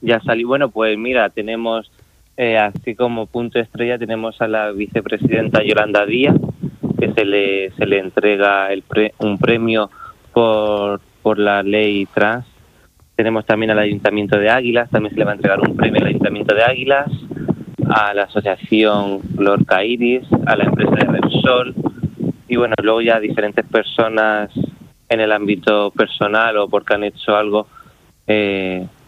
ya salió. Bueno, pues mira, tenemos, así como punto estrella, tenemos a la vicepresidenta Yolanda Díaz, que se le entrega un premio por la ley trans. Tenemos también al Ayuntamiento de Águilas, también se le va a entregar un premio al Ayuntamiento de Águilas, a la asociación Lorca Iris, a la empresa de Repsol, y bueno, luego ya diferentes personas en el ámbito personal o porque han hecho algo